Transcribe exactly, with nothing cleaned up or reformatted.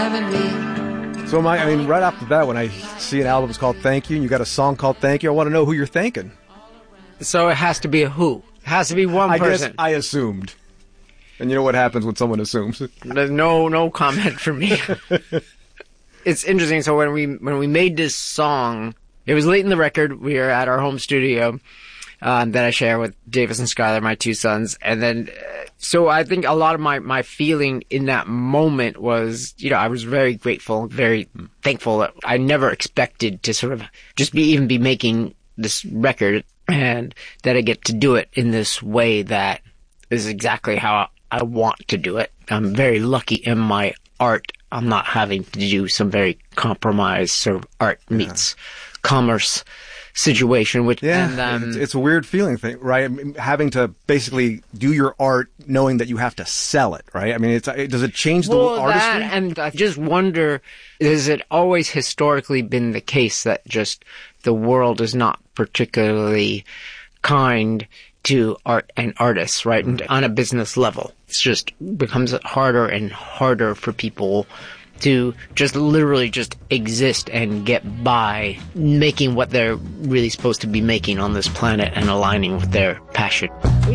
having me. So, my, I mean, right off the bat, when I see an album called Thank You, and you got a song called Thank You, I want to know who you're thanking. So it has to be a who. It has to be one I person. guess I assumed. And you know what happens when someone assumes? There's no no comment from me. It's interesting. So when we when we made this song, it was late in the record. We were at our home studio um, that I share with Davis and Skylar, my two sons. And then, uh, so I think a lot of my, my feeling in that moment was, you know, I was very grateful, very thankful that I never expected to sort of just be even be making this record, and that I get to do it in this way that is exactly how I want to do it. I'm very lucky in my art. I'm not having to do some very compromised sort of art meets yeah. commerce situation. Which, yeah, and, um, it's, it's a weird feeling thing, right? I mean, having to basically do your art knowing that you have to sell it, right? I mean, it's, it, does it change the well, artistry? That, and I just wonder, has it always historically been the case that just the world is not particularly kind to art and artists, right? And on a business level, it's just becomes harder and harder for people to just literally just exist and get by making what they're really supposed to be making on this planet and aligning with their passion.